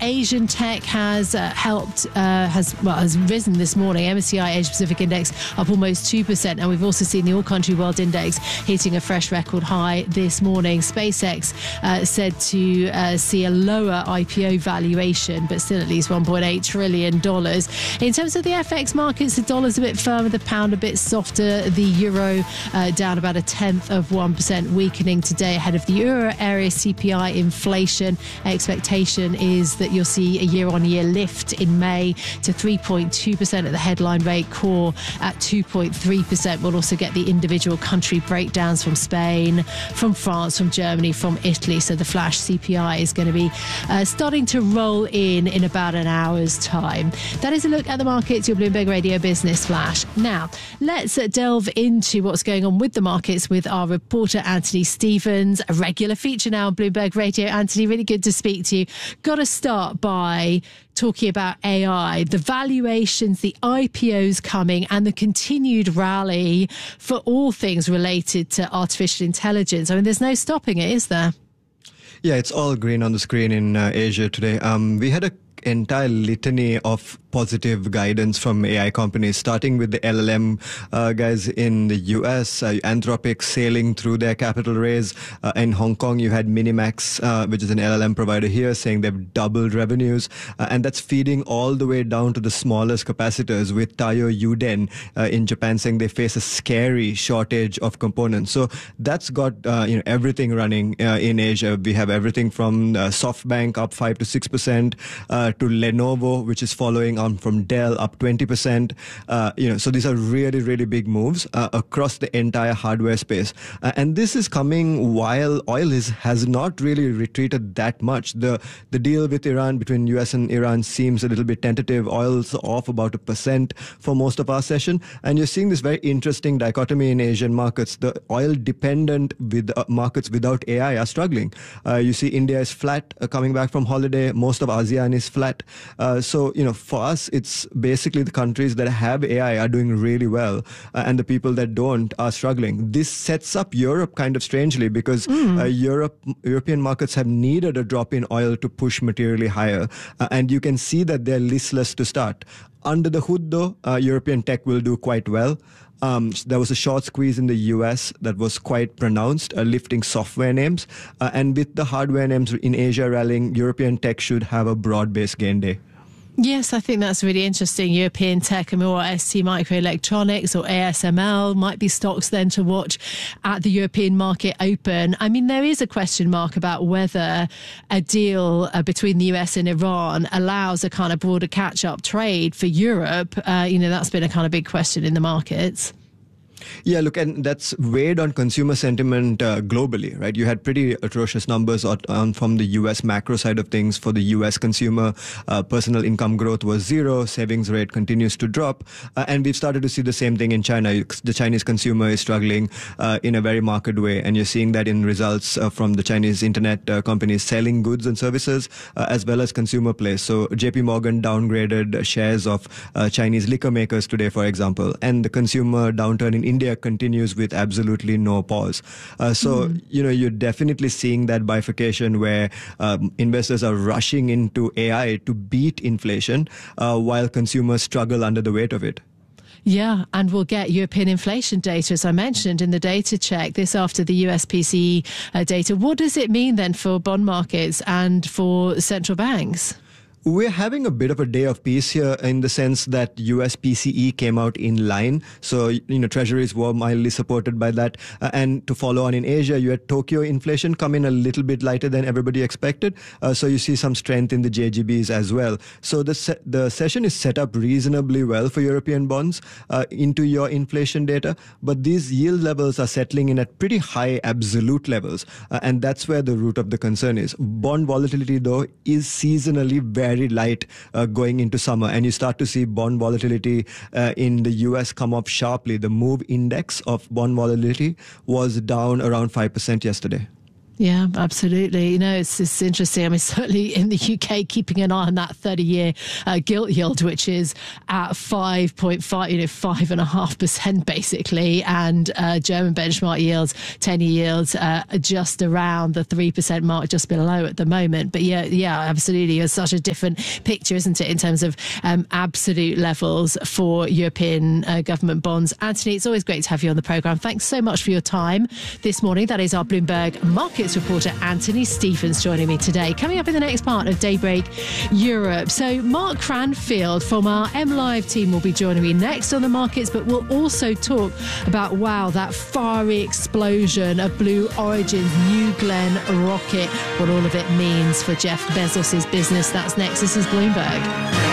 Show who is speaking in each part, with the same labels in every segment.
Speaker 1: Asian tech has has risen this morning. MSCI Asia Pacific Index up almost 2%, and we've also seen the All Country World Index hitting a fresh record high this morning. SpaceX said to see a lower IPO valuation, but still at least $1.8 trillion. In terms of the FX markets, the dollar's a bit firmer, the pound a bit softer, the euro down about 0.1% weakening today ahead of the euro area CPI inflation. Expectation is that you'll see a year-on-year lift in May to 3.2% at the headline rate, core at 2.3%. We'll also get the individual country breakdowns from Spain, from France, from Germany, from Italy. So the flash CPI is going to be starting to roll in about an hour's time. That is a look at the markets, your Bloomberg Radio Business Flash. Now, let's delve into what's going on with the markets with our reporter Anthony Stevens, a regular feature now on Bloomberg Radio. Anthony, really good to speak to you. Got to start by talking about AI, the valuations, the IPOs coming, and the continued rally for all things related to artificial intelligence. I mean, there's no stopping it, is there?
Speaker 2: Yeah, it's all green on the screen in Asia today. We had a entire litany of positive guidance from AI companies, starting with the LLM guys in the US, Anthropic sailing through their capital raise. In Hong Kong, you had Minimax, which is an LLM provider here, saying they've doubled revenues. And that's feeding all the way down to the smallest capacitors, with Taiyo Yuden in Japan saying they face a scary shortage of components. So that's got everything running in Asia. We have everything from SoftBank up 5 to 6%, to Lenovo, which is following on from Dell, up 20%. So these are really, really big moves across the entire hardware space. And this is coming while oil has not really retreated that much. The deal with Iran, between US and Iran, seems a little bit tentative. Oil's off about 1% for most of our session. And you're seeing this very interesting dichotomy in Asian markets. The oil-dependent markets without AI are struggling. You see India is flat, coming back from holiday. Most of ASEAN is flat. So, for us, it's basically the countries that have AI are doing really well, and the people that don't are struggling. This sets up Europe kind of strangely, because European markets have needed a drop in oil to push materially higher. And you can see that they're listless to start. Under the hood, though, European tech will do quite well. There was a short squeeze in the US that was quite pronounced, lifting software names. And with the hardware names in Asia rallying, European tech should have a broad-based gain day.
Speaker 1: Yes, I think that's really interesting. European tech, or ST Microelectronics or ASML might be stocks then to watch at the European market open. I mean, there is a question mark about whether a deal between the US and Iran allows a kind of broader catch-up trade for Europe. That's been a kind of big question in the markets.
Speaker 2: Yeah, look, and that's weighed on consumer sentiment globally, right? You had pretty atrocious numbers from the US macro side of things. For the US consumer, personal income growth was 0, savings rate continues to drop, and we've started to see the same thing in China. The Chinese consumer is struggling in a very marked way, and you're seeing that in results from the Chinese internet companies selling goods and services, as well as consumer plays. So JP Morgan downgraded shares of Chinese liquor makers today, for example, and the consumer downturn in India continues with absolutely no pause. You're definitely seeing that bifurcation where investors are rushing into AI to beat inflation while consumers struggle under the weight of it.
Speaker 1: Yeah, and we'll get European inflation data, as I mentioned, in the data check, this after the US PCE data. What does it mean then for bond markets and for central banks?
Speaker 2: We're having a bit of a day of peace here, in the sense that US PCE came out in line. So, treasuries were mildly supported by that. And to follow on in Asia, you had Tokyo inflation come in a little bit lighter than everybody expected. So you see some strength in the JGBs as well. So the session is set up reasonably well for European bonds into your inflation data. But these yield levels are settling in at pretty high absolute levels. And that's where the root of the concern is. Bond volatility, though, is seasonally very light going into summer, and you start to see bond volatility in the US come up sharply. The MOVE index of bond volatility was down around 5% yesterday.
Speaker 1: Yeah, absolutely. You know, it's interesting. I mean, certainly in the UK, keeping an eye on that 30-year gilt yield, which is at 5.5% basically, and German benchmark yields, 10-year yields, just around the 3% mark, just below at the moment. But yeah, absolutely. It's such a different picture, isn't it, in terms of absolute levels for European government bonds. Anthony, it's always great to have you on the programme. Thanks so much for your time this morning. That is our Bloomberg Markets reporter Anthony Stephens joining me today. Coming up in the next part of Daybreak Europe. So Mark Cranfield from our MLive team will be joining me next on the markets, but we'll also talk about, that fiery explosion of Blue Origin's New Glenn rocket, what all of it means for Jeff Bezos' business. That's next. This is Bloomberg.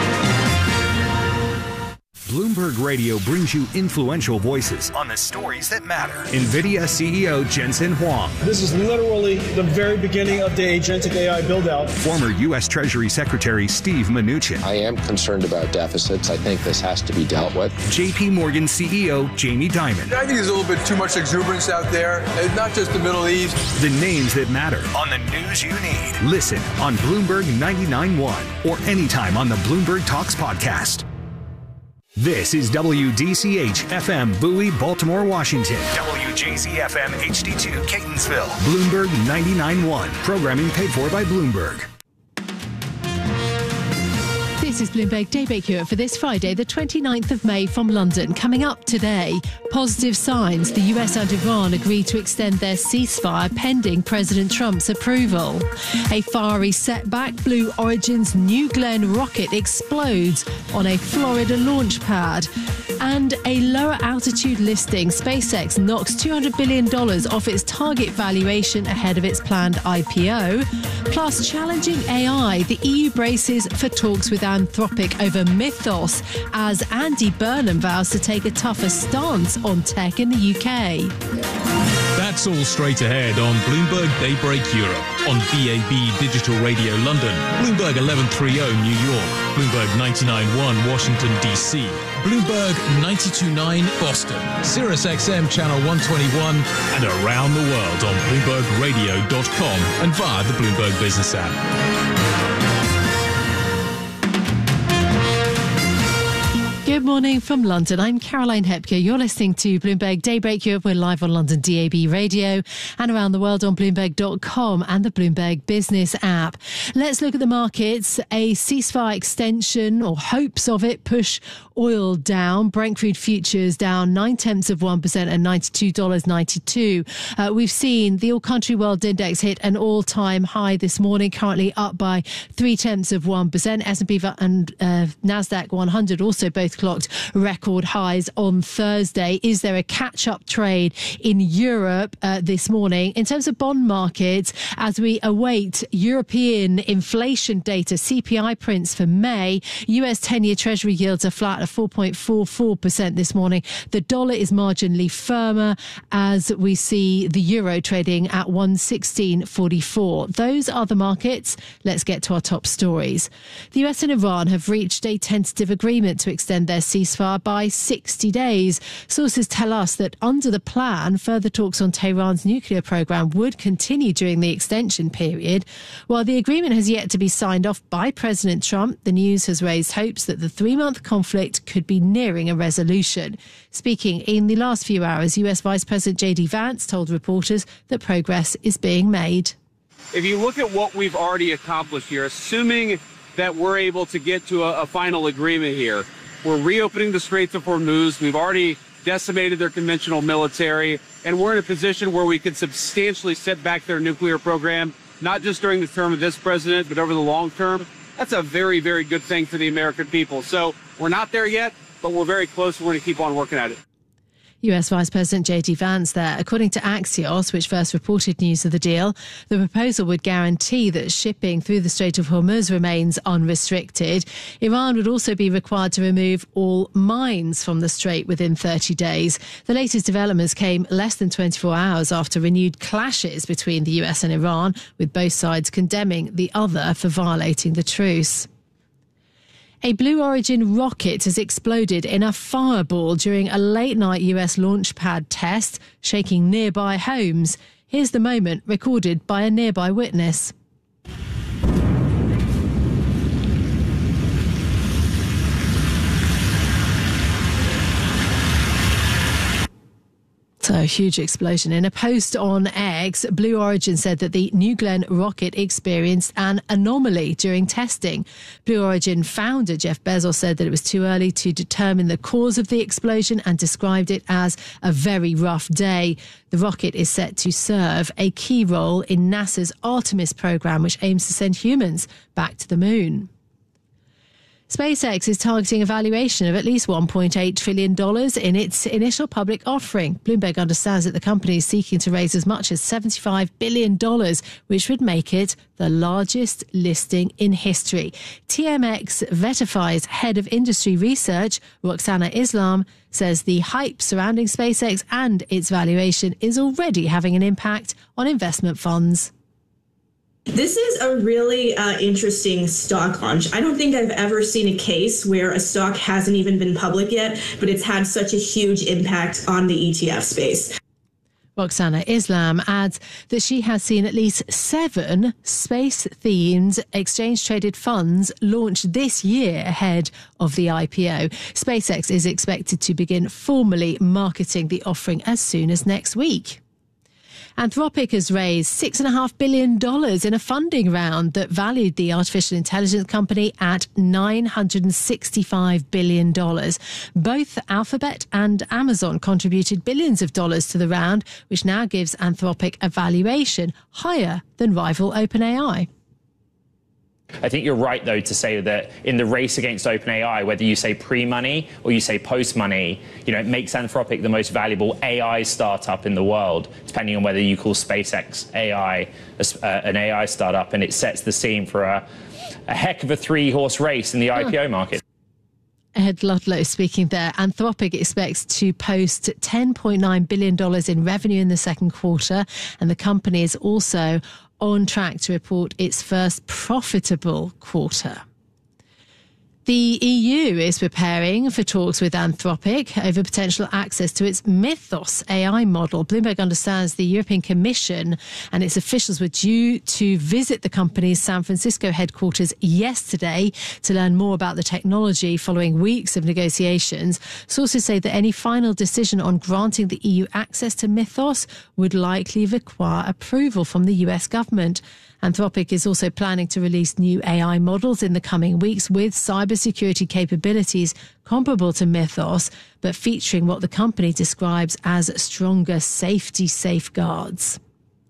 Speaker 3: Bloomberg Radio brings you influential voices on the stories that matter. NVIDIA CEO Jensen Huang.
Speaker 4: This is literally the very beginning of the agentic AI build-out.
Speaker 3: Former U.S. Treasury Secretary Steve Mnuchin.
Speaker 5: I am concerned about deficits. I think this has to be dealt with.
Speaker 3: JP Morgan CEO Jamie Dimon.
Speaker 6: I think there's a little bit too much exuberance out there. It's not just the Middle East.
Speaker 3: The names that matter on the news you need. Listen on Bloomberg 99.1 or anytime on the Bloomberg Talks podcast. This is WDCH FM Bowie, Baltimore, Washington. WJZ FM HD2 Catonsville. Bloomberg 99.1. Programming paid for by Bloomberg.
Speaker 1: This is Bloomberg Daybreak Europe for this Friday, the 29th of May from London. Coming up today, positive signs. The US and Iran agree to extend their ceasefire pending President Trump's approval. A fiery setback. Blue Origin's New Glenn rocket explodes on a Florida launch pad. And a lower altitude listing. SpaceX knocks $200 billion off its target valuation ahead of its planned IPO. Plus, challenging AI. The EU braces for talks with Anthropic over Mythos as Andy Burnham vows to take a tougher stance on tech in the UK.
Speaker 7: That's all straight ahead on Bloomberg Daybreak Europe, on BAB Digital Radio London, Bloomberg 1130 New York, Bloomberg 99.1 Washington, D.C., Bloomberg 92.9 Boston, Sirius XM Channel 121, and around the world on BloombergRadio.com and via the Bloomberg Business app.
Speaker 1: Good morning from London. I'm Caroline Hepker. You're listening to Bloomberg Daybreak Europe. We're live on London DAB Radio and around the world on Bloomberg.com and the Bloomberg Business app. Let's look at the markets. A ceasefire extension, or hopes of it, push oil down. Brent crude futures down 0.9% and $92.92. We've seen the All Country World Index hit an all-time high this morning, currently up by 0.3%. S&P and Nasdaq 100 also both clocked record highs on Thursday. Is there a catch-up trade in Europe this morning? In terms of bond markets, as we await European inflation data, CPI prints for May, US 10-year Treasury yields are flat at 4.44% this morning. The dollar is marginally firmer as we see the euro trading at 116.44. Those are the markets. Let's get to our top stories. The US and Iran have reached a tentative agreement to extend their ceasefire by 60 days. Sources tell us that under the plan, further talks on Tehran's nuclear program would continue during the extension period. While the agreement has yet to be signed off by President Trump, the news has raised hopes that the 3-month conflict could be nearing a resolution. Speaking in the last few hours, US Vice President J.D. Vance told reporters that progress is being made.
Speaker 8: If you look at what we've already accomplished here, assuming that we're able to get to a final agreement here, we're reopening the Straits of Hormuz. We've already decimated their conventional military, and we're in a position where we can substantially set back their nuclear program, not just during the term of this president, but over the long term. That's a very, very good thing for the American people. So we're not there yet, but we're very close. We're going to keep on working at it.
Speaker 1: US Vice President J.D. Vance there. According to Axios, which first reported news of the deal, the proposal would guarantee that shipping through the Strait of Hormuz remains unrestricted. Iran would also be required to remove all mines from the strait within 30 days. The latest developments came less than 24 hours after renewed clashes between the US and Iran, with both sides condemning the other for violating the truce. A Blue Origin rocket has exploded in a fireball during a late-night US launch pad test, shaking nearby homes. Here's the moment recorded by a nearby witness. So, a huge explosion. In a post on X, Blue Origin said that the New Glenn rocket experienced an anomaly during testing. Blue Origin founder Jeff Bezos said that it was too early to determine the cause of the explosion and described it as a very rough day. The rocket is set to serve a key role in NASA's Artemis program, which aims to send humans back to the moon. SpaceX is targeting a valuation of at least $1.8 trillion in its initial public offering. Bloomberg understands that the company is seeking to raise as much as $75 billion, which would make it the largest listing in history. TMX Vetify's head of industry research, Roxana Islam, says the hype surrounding SpaceX and its valuation is already having an impact on investment funds.
Speaker 9: This is a really interesting stock launch. I don't think I've ever seen a case where a stock hasn't even been public yet, but it's had such a huge impact on the ETF space.
Speaker 1: Roxana Islam adds that she has seen at least 7 space-themed exchange-traded funds launched this year ahead of the IPO. SpaceX is expected to begin formally marketing the offering as soon as next week. Anthropic has raised $6.5 billion in a funding round that valued the artificial intelligence company at $965 billion. Both Alphabet and Amazon contributed billions of dollars to the round, which now gives Anthropic a valuation higher than rival OpenAI.
Speaker 10: I think you're right, though, to say that in the race against OpenAI, whether you say pre-money or you say post-money, it makes Anthropic the most valuable AI startup in the world, depending on whether you call SpaceX AI an AI startup, and it sets the scene for a heck of a 3-horse race in the IPO market.
Speaker 1: Ed Ludlow speaking there. Anthropic expects to post $10.9 billion in revenue in the second quarter, and the company is also on track to report its first profitable quarter. The EU is preparing for talks with Anthropic over potential access to its Mythos AI model. Bloomberg understands the European Commission and its officials were due to visit the company's San Francisco headquarters yesterday to learn more about the technology following weeks of negotiations. Sources say that any final decision on granting the EU access to Mythos would likely require approval from the US government. Anthropic is also planning to release new AI models in the coming weeks with cybersecurity capabilities comparable to Mythos, but featuring what the company describes as stronger safety safeguards.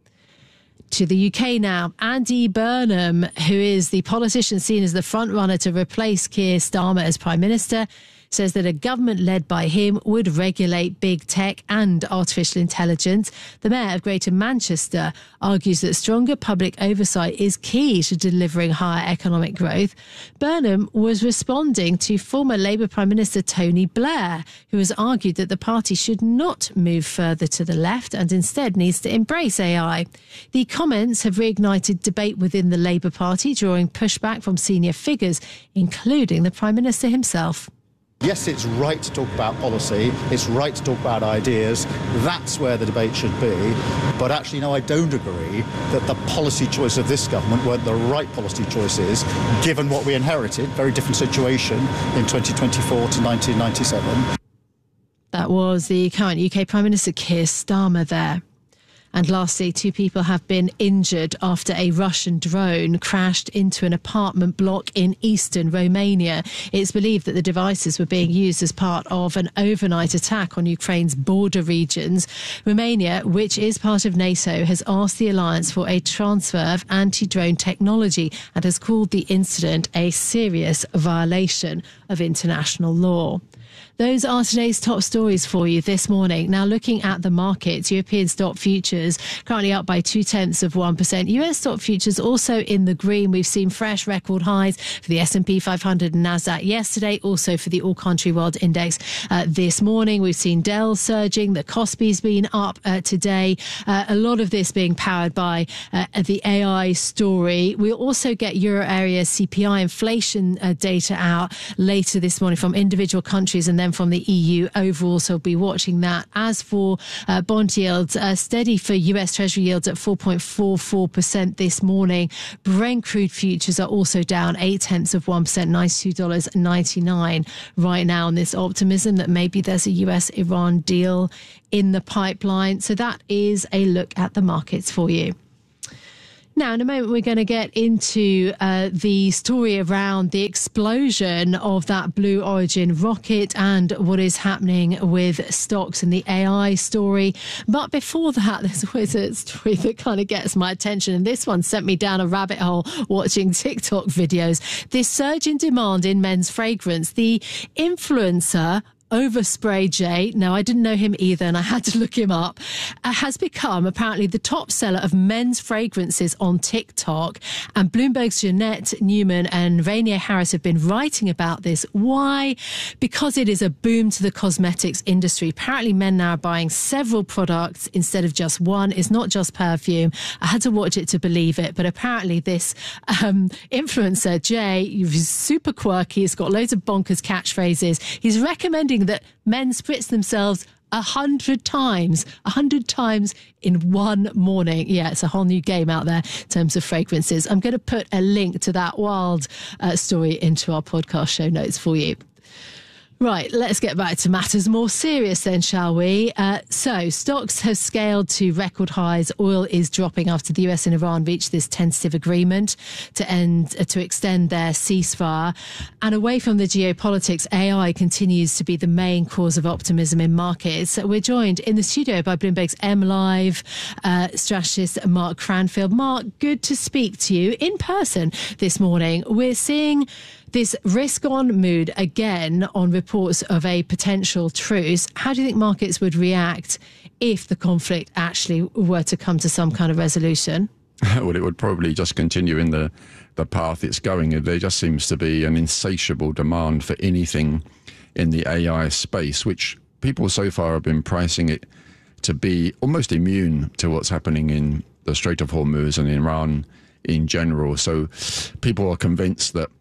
Speaker 1: To the UK now, Andy Burnham, who is the politician seen as the frontrunner to replace Keir Starmer as Prime Minister, says that a government led by him would regulate big tech and artificial intelligence. The Mayor of Greater Manchester argues that stronger public oversight is key to delivering higher economic growth. Burnham was responding to former Labour Prime Minister Tony Blair, who has argued that the party should not move further to the left and instead needs to embrace AI. The comments have reignited debate within the Labour Party, drawing pushback from senior figures, including the Prime Minister himself.
Speaker 11: Yes, it's right to talk about policy, it's right to talk about ideas, that's where the debate should be, but actually, no, I don't agree that the policy choice of this government weren't the right policy choices, given what we inherited, very different situation in 2024 to 1997.
Speaker 1: That was the current UK Prime Minister Keir Starmer there. And lastly, 2 people have been injured after a Russian drone crashed into an apartment block in eastern Romania. It's believed that the devices were being used as part of an overnight attack on Ukraine's border regions. Romania, which is part of NATO, has asked the alliance for a transfer of anti-drone technology and has called the incident a serious violation of international law. Those are today's top stories for you this morning. Now, looking at the markets, European stock futures currently up by 0.2%. US stock futures also in the green. We've seen fresh record highs for the S&P 500 and Nasdaq yesterday, also for the All Country World Index this morning. We've seen Dell surging. The Kospi's been up today. A lot of this being powered by the AI story. We'll also get Euro area CPI inflation data out later this morning from individual countries, and then again from the EU overall, so we'll be watching that. As for bond yields, steady for US Treasury yields at 4.44% this morning. Brent crude futures are also down 0.8%, $92.99 right now on this optimism that maybe there's a US-Iran deal in the pipeline. So that is a look at the markets for you. Now, in a moment, we're going to get into the story around the explosion of that Blue Origin rocket and what is happening with stocks and the AI story. But before that, there's always a story that kind of gets my attention. And this one sent me down a rabbit hole watching TikTok videos. This surge in demand in men's fragrance. The influencer Overspray J, no, I didn't know him either, and I had to look him up, has become apparently the top seller of men's fragrances on TikTok. And Bloomberg's Jeanette Newman and Rainier Harris have been writing about this. Why? Because it is a boom to the cosmetics industry. Apparently men now are buying several products instead of just one. It's not just perfume. I had to watch it to believe it, but apparently this influencer, Jay, he's super quirky. He's got loads of bonkers catchphrases. He's recommending that men spritz themselves 100 times in one morning. Yeah, it's a whole new game out there in terms of fragrances. I'm going to put a link to that wild story into our podcast show notes for you. Right, let's get back to matters more serious then, shall we? So stocks have scaled to record highs. Oil is dropping after the US and Iran reached this tentative agreement to extend their ceasefire. And away from the geopolitics, AI continues to be the main cause of optimism in markets. We're joined in the studio by Bloomberg's MLive strategist Mark Cranfield. Mark, good to speak to you in person this morning. We're seeing this risk-on mood again on reports of a potential truce. How do you think markets would react if the conflict actually were to come to some kind of resolution?
Speaker 12: Well, it would probably just continue in the path it's going. There just seems to be an insatiable demand for anything in the AI space, which people so far have been pricing it to be almost immune to what's happening in the Strait of Hormuz and Iran in general. So people are convinced that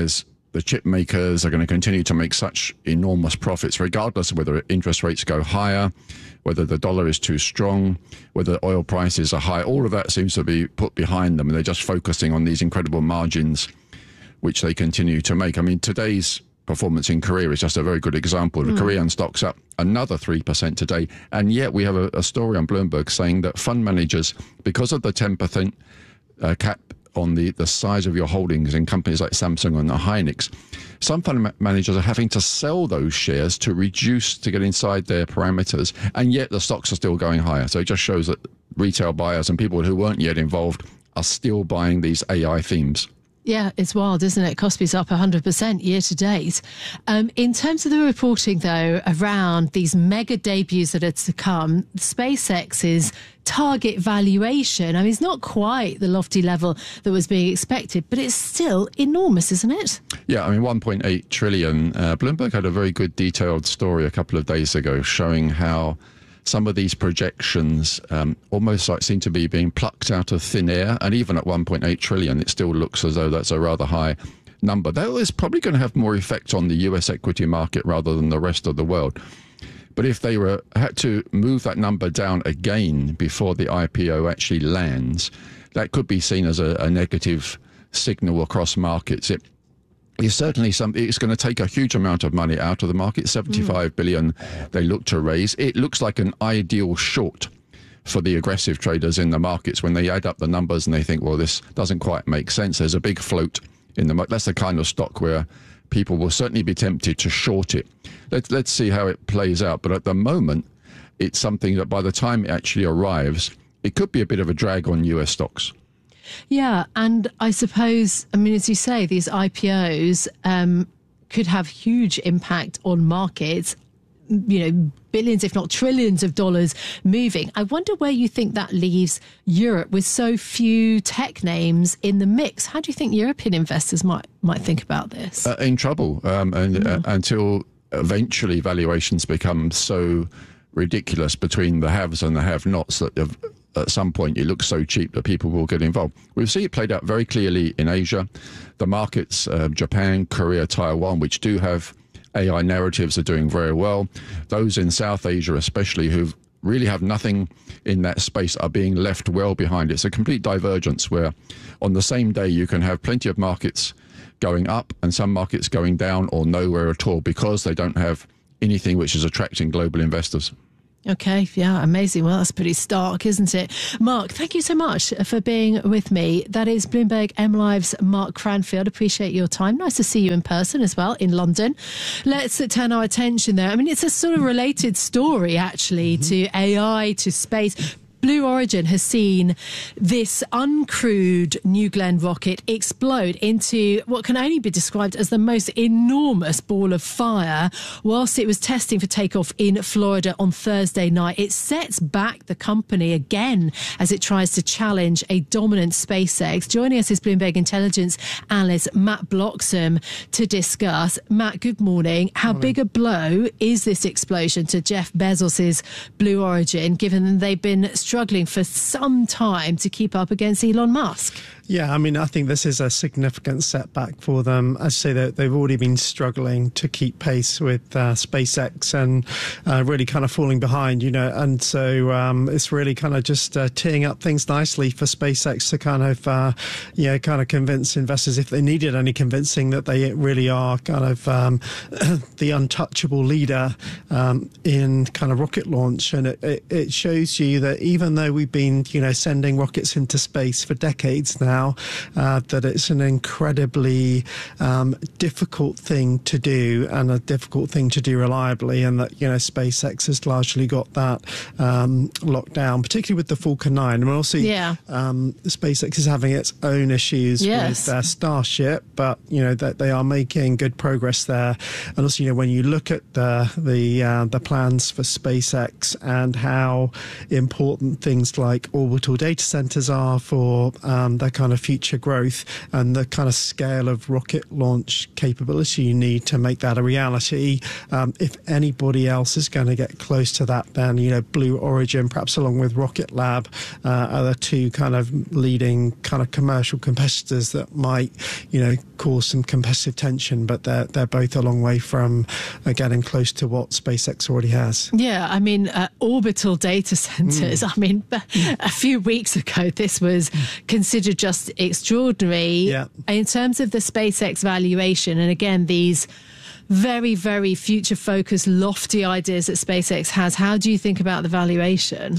Speaker 12: the chip makers are going to continue to make such enormous profits, regardless of whether interest rates go higher, whether the dollar is too strong, whether oil prices are high. All of that seems to be put behind them, and they're just focusing on these incredible margins, which they continue to make. I mean, today's performance in Korea is just a very good example. The Korean stock's up another 3% today, and yet we have a story on Bloomberg saying that fund managers, because of the 10% cap on the size of your holdings in companies like Samsung and Hynix, some fund managers are having to sell those shares to get inside their parameters, and yet the stocks are still going higher. So it just shows that retail buyers and people who weren't yet involved are still buying these AI themes.
Speaker 1: Yeah, it's wild, isn't it? Kospi's up 100% year to date. In terms of the reporting, though, around these mega debuts that are to come, SpaceX's target valuation, I mean, it's not quite the lofty level that was being expected, but it's still enormous, isn't it?
Speaker 12: Yeah, I mean, 1.8 trillion. Bloomberg had a very good detailed story a couple of days ago showing how some of these projections almost like seem to be being plucked out of thin air. And even at 1.8 trillion, it still looks as though that's a rather high number. That is probably going to have more effect on the US equity market rather than the rest of the world. But if they had to move that number down again before the IPO actually lands, that could be seen as a negative signal across markets. It's certainly it's going to take a huge amount of money out of the market. 75 billion they look to raise. It looks like an ideal short for the aggressive traders in the markets when they add up the numbers and they think, well, this doesn't quite make sense. There's a big float in the market. That's the kind of stock where people will certainly be tempted to short it. Let's see how it plays out. But at the moment, it's something that by the time it actually arrives, it could be a bit of a drag on US stocks.
Speaker 1: Yeah, and I suppose, I mean, as you say, these IPOs could have huge impact on markets, you know, billions, if not trillions of dollars moving. I wonder where you think that leaves Europe with so few tech names in the mix. How do you think European investors might think about this? In
Speaker 12: trouble, until eventually valuations become so ridiculous between the haves and the have-nots that at some point it looks so cheap that people will get involved. We've seen it played out very clearly in Asia. The markets, Japan, Korea, Taiwan, which do have AI narratives are doing very well. Those in South Asia especially, who really have nothing in that space, are being left well behind. It's a complete divergence where on the same day you can have plenty of markets going up and some markets going down or nowhere at all because they don't have anything which is attracting global investors.
Speaker 1: Okay, yeah, amazing. Well, that's pretty stark, isn't it? Mark, thank you so much for being with me. That is Bloomberg MLive's Mark Cranfield. Appreciate your time. Nice to see you in person as well in London. Let's turn our attention there. I mean, it's a sort of related story, actually, to AI, to space. Blue Origin has seen this uncrewed New Glenn rocket explode into what can only be described as the most enormous ball of fire whilst it was testing for takeoff in Florida on Thursday night. It sets back the company again as it tries to challenge a dominant SpaceX. Joining us is Bloomberg Intelligence analyst Matt Bloxham to discuss. Matt, good morning. How big a blow is this explosion to Jeff Bezos's Blue Origin, given they've been struggling for some time to keep up against Elon Musk?
Speaker 13: Yeah, I mean, I think this is a significant setback for them. As I say, that they've already been struggling to keep pace with SpaceX and really kind of falling behind, you know, and so it's really kind of just teeing up things nicely for SpaceX to kind of, kind of convince investors, if they needed any convincing, that they really are kind of the untouchable leader in kind of rocket launch. And it shows you that even though we've been, sending rockets into space for decades now, that it's an incredibly difficult thing to do and a difficult thing to do reliably, and that SpaceX has largely got that locked down, particularly with the Falcon 9. And also, SpaceX is having its own issues with their Starship, but that they are making good progress there. And also, when you look at the plans for SpaceX and how important things like orbital data centers are for their kind of future growth and the kind of scale of rocket launch capability you need to make that a reality. If anybody else is going to get close to that, then Blue Origin, perhaps along with Rocket Lab, are the two kind of leading kind of commercial competitors that might cause some competitive tension, but they're both a long way from getting close to what SpaceX already has.
Speaker 1: Yeah, I mean, orbital data centers. I mean, a few weeks ago, this was considered just extraordinary in terms of the SpaceX valuation. And again, these very, very future-focused, lofty ideas that SpaceX has. How do you think about the valuation?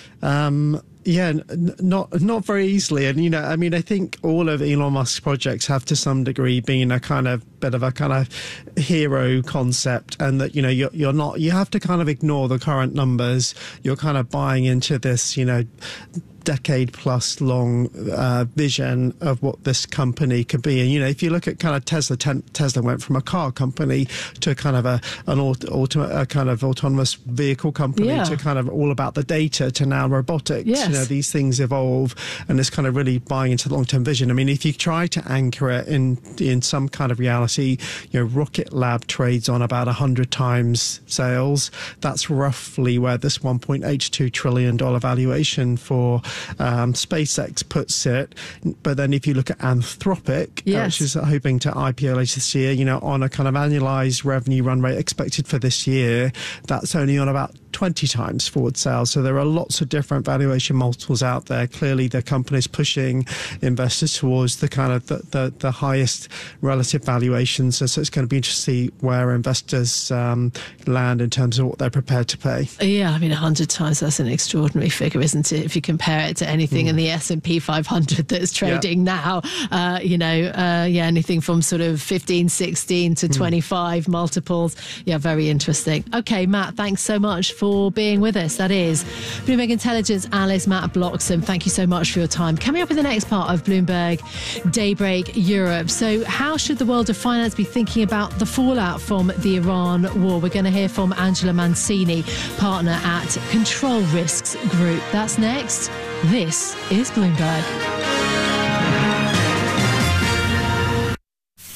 Speaker 1: Not very easily. And, I think all of Elon Musk's projects have to some degree been a kind of bit of a kind of hero concept, and that, you're not, you have to kind of ignore the current numbers. You're kind of buying into this, decade plus long vision of what this company could be. And if you look at kind of Tesla went from a car company to kind of a kind of autonomous vehicle company to kind of all about the data to now robotics. These things evolve, and it's kind of really buying into the long-term vision. I mean, if you try to anchor it in some kind of reality, Rocket Lab trades on about 100 times sales. That's roughly where this $1.82 trillion valuation for SpaceX puts it. But then if you look at Anthropic, which is hoping to IPO later this year, on a kind of annualized revenue run rate expected for this year, that's only on about 20 times forward sales. So there are lots of different valuation multiples out there. Clearly, the company's pushing investors towards the kind of the highest relative valuations. So it's going to be interesting to see where investors land in terms of what they're prepared to pay. Yeah, I mean, 100 times, that's an extraordinary figure, isn't it? If you compare it to anything in the S&P 500 that's trading now, anything from sort of 15, 16 to 25 multiples. Yeah, very interesting. Okay, Matt, thanks so much for being with us. That is Bloomberg Intelligence analyst Matt Bloxham. Thank you so much for your time. Coming up in the next part of Bloomberg Daybreak Europe. So how should the world of finance be thinking about the fallout from the Iran war? We're going to hear from Angela Mancini, partner at Control Risks Group. That's next. This is Bloomberg.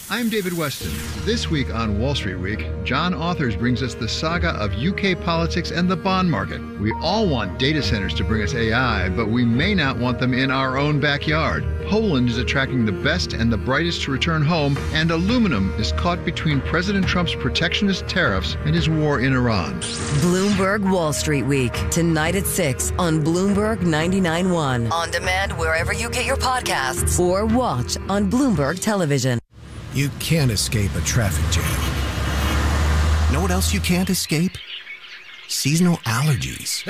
Speaker 14: I'm David Weston. This week on Wall Street Week, John Authors brings us the saga of UK politics and the bond market. We all want data centers to bring us AI, but we may not want them in our own backyard. Poland is attracting the best and the brightest to return home, and aluminum is caught between President Trump's protectionist tariffs and his war in Iran.
Speaker 15: Bloomberg Wall Street Week, tonight at 6 on Bloomberg 99.1. On demand wherever you get your podcasts or watch on Bloomberg Television.
Speaker 16: You can't escape a traffic jam. Know what else you can't escape? Seasonal allergies.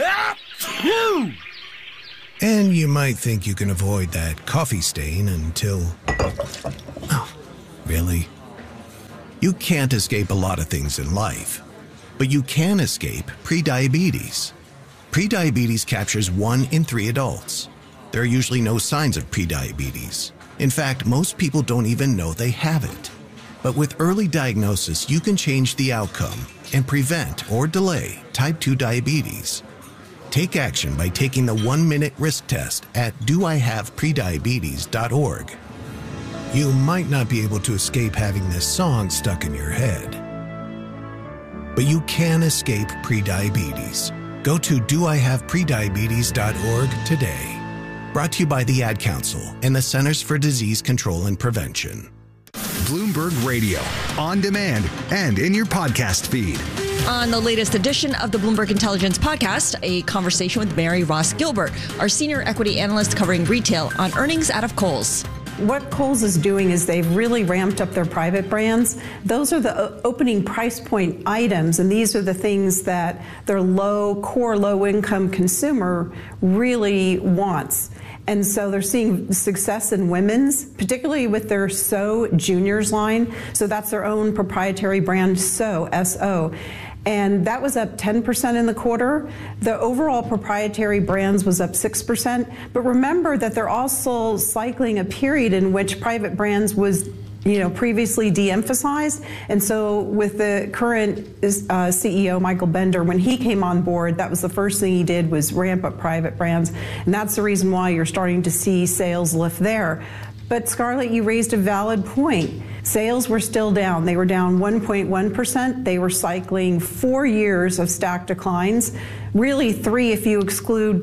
Speaker 16: And you might think you can avoid that coffee stain until... Oh, really? You can't escape a lot of things in life, but you can escape prediabetes. Prediabetes captures 1 in 3 adults. There are usually no signs of prediabetes. In fact, most people don't even know they have it. But with early diagnosis, you can change the outcome and prevent or delay type 2 diabetes. Take action by taking the 1-minute risk test at doihaveprediabetes.org. You might not be able to escape having this song stuck in your head, but you can escape prediabetes. Go to doihaveprediabetes.org today. Brought to you by the Ad Council and the Centers for Disease Control and Prevention.
Speaker 3: Bloomberg Radio, on demand and in your podcast feed.
Speaker 17: On the latest edition of the Bloomberg Intelligence Podcast, a conversation with Mary Ross Gilbert, our senior equity analyst covering retail, on earnings out of Kohl's.
Speaker 18: What Kohl's is doing is they've really ramped up their private brands. Those are the opening price point items, and these are the things that their core low-income consumer really wants. And so they're seeing success in women's, particularly with their So Juniors line. So that's their own proprietary brand, So, S-O. And that was up 10% in the quarter. The overall proprietary brands was up 6%. But remember that they're also cycling a period in which private brands was previously de-emphasized. And so with the current CEO, Michael Bender, when he came on board, that was the first thing he did was ramp up private brands. And that's the reason why you're starting to see sales lift there. But Scarlett, you raised a valid point. Sales were still down. They were down 1.1%. They were cycling 4 years of stacked declines, really 3 if you exclude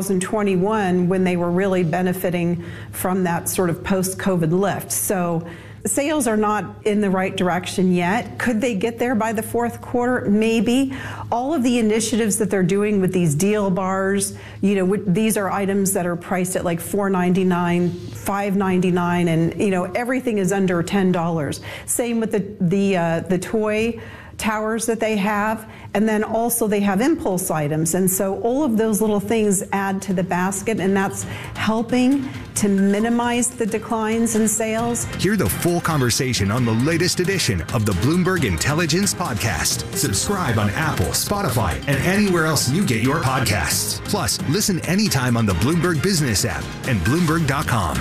Speaker 18: 2021 when they were really benefiting from that sort of post-COVID lift. So sales are not in the right direction yet. Could they get there by the fourth quarter? Maybe. All of the initiatives that they're doing with these deal bars, these are items that are priced at like $4.99, $5.99, and everything is under $10. Same with the toy towers that they have, and then also they have impulse items, and so all of those little things add to the basket, and that's helping to minimize the declines in sales.
Speaker 3: Hear the full conversation on the latest edition of the Bloomberg Intelligence Podcast. Subscribe on Apple, Spotify, and anywhere else you get your podcasts. Plus, listen anytime on the Bloomberg Business app and Bloomberg.com.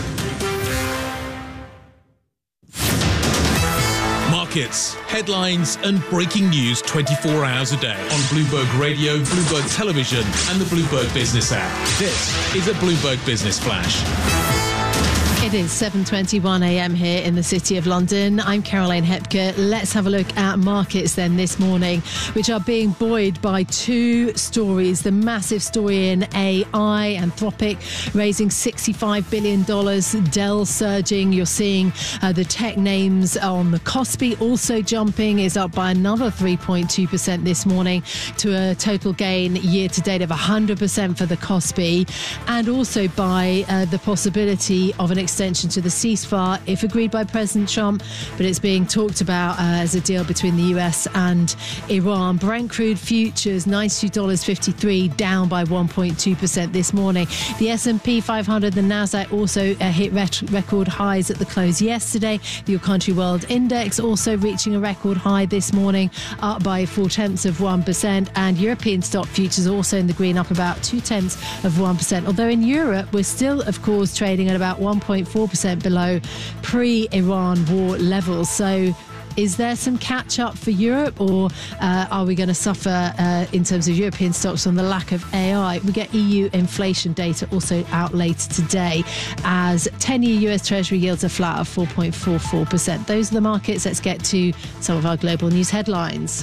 Speaker 7: Markets, headlines, and breaking news 24 hours a day on Bloomberg Radio, Bloomberg Television, and the Bloomberg Business app. This is a Bloomberg Business Flash.
Speaker 1: It is 7:21 a.m. here in the City of London. I'm Caroline Hepker. Let's have a look at markets then this morning, which are being buoyed by 2 stories. The massive story in AI, Anthropic raising $65 billion, Dell surging. You're seeing the tech names on the Kospi also jumping, is up by another 3.2% this morning to a total gain year to date of 100% for the Kospi, and also by the possibility of an extension to the ceasefire if agreed by President Trump, but it's being talked about as a deal between the US and Iran. Brent crude futures $92.53, down by 1.2% this morning. The S&P 500, the Nasdaq also hit record highs at the close yesterday. The Your Country World Index also reaching a record high this morning, up by 0.4%, and European stock futures also in the green, up about 0.2%. Although in Europe we're still, of course, trading at about 1.4% below pre-Iran war levels. So Is there some catch up for Europe, or are we going to suffer in terms of European stocks on the lack of AI? We get EU inflation data also out later today, as 10-year US Treasury yields are flat at 4.44%. Those are the markets. Let's get to some of our global news headlines.